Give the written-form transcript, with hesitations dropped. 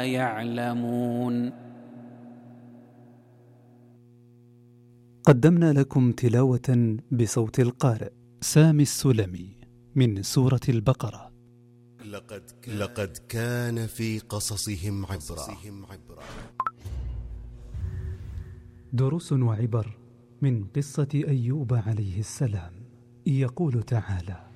يعلمون. قدمنا لكم تلاوة بصوت القارئ سامي السلمي من سورة البقرة. لقد كان في قصصهم عبرة. دروس وعبر من قصة أيوب عليه السلام. يقول تعالى: